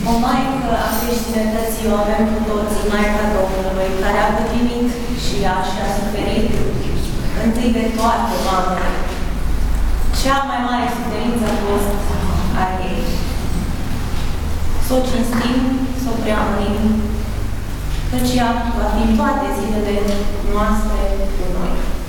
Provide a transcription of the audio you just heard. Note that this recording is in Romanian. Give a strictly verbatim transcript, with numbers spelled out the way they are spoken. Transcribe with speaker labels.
Speaker 1: O Maică a creștinătății o avem cu toții, Maica Domnului, care a pătimit și ea și a suferit întâi de toate mamele. Cea mai mare suferință a fost a ei. Să o cinstim, să o preamărim, căci ea va fi toate zilele noastre cu noi.